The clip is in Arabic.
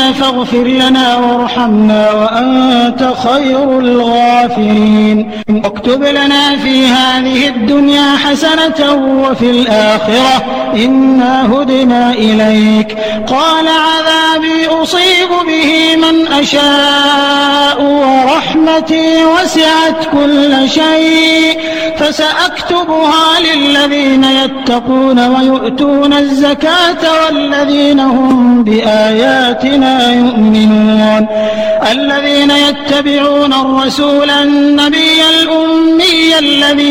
ربنا فاغفر لنا وارحمنا وأنت خير الغافرين واكتب لنا في هذه الدنيا حسنة وفي الآخرة إنا هدنا إليك قال عذابي أصيب به من أشاء ورحمتي وسعت كل شيء فسأكتبها للذين يتقون ويؤتون الزكاة والذين هم بآياتنا يؤمنون الذين يتبعون الرسول النبي الأمي الذي